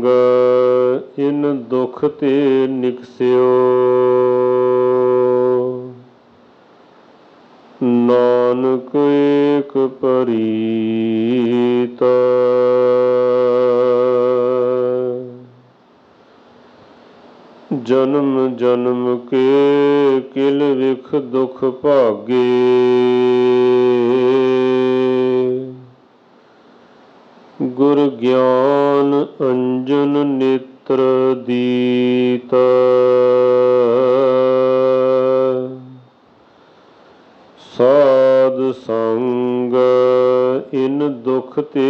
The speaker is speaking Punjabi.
ਮੰਗੈ ਇਨ ਦੁਖ ਤੇ ਨਿਕਸਿਓ। ਨਾਨਕ ਏਕ ਪਰੀਤ ਜਨਮ ਜਨਮ ਕੇ ਕਿਲ ਵਿਖ ਦੁਖ ਭਾਗੇ। ਗੁਰ ਗਿਆਨ ਅੰਜਨ ਨੇਤਰ ਦੀਤ